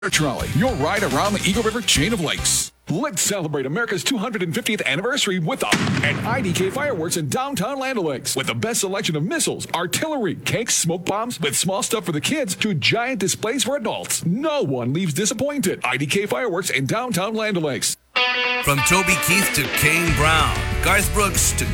Trolley, your ride around the Eagle River chain of lakes. Let's celebrate America's 250th anniversary with at IDK Fireworks in downtown Land O'Lakes with the best selection of missiles, artillery, cakes, smoke bombs, with small stuff for the kids to giant displays for adults. No one leaves disappointed. IDK Fireworks in downtown Land O'Lakes. From Toby Keith to Kane Brown, Garth Brooks to